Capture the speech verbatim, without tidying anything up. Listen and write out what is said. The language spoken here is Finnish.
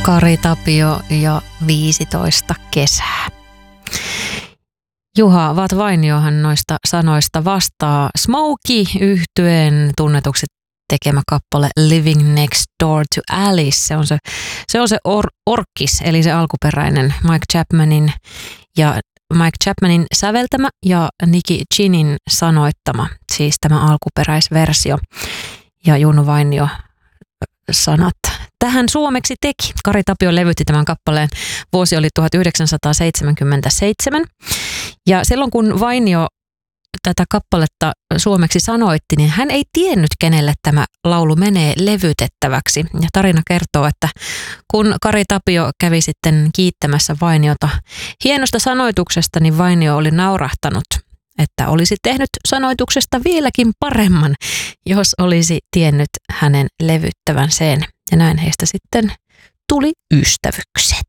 Kari Tapio ja viisitoista kesää. Juha Vatt-Vainiohan noista sanoista vastaa Smokey-yhtyeen tunnetuksi tekemä kappale Living Next Door to Alice. Se on se, se, on se or, orkkis, eli se alkuperäinen Mike Chapmanin ja Mike Chapmanin säveltämä ja Nicky Chinin sanoittama, siis tämä alkuperäisversio. Ja Juno Vainio sanat tähän suomeksi teki. Kari Tapio levytti tämän kappaleen. Vuosi oli tuhatyhdeksänsataaseitsemänkymmentäseitsemän. Ja silloin kun Vainio tätä kappaletta suomeksi sanoitti, niin hän ei tiennyt, kenelle tämä laulu menee levytettäväksi. Ja tarina kertoo, että kun Kari Tapio kävi sitten kiittämässä Vainiota hienosta sanoituksesta, niin Vainio oli naurahtanut, että olisi tehnyt sanoituksesta vieläkin paremman, jos olisi tiennyt hänen levyttävän sen. Ja näin heistä sitten tuli ystävykset.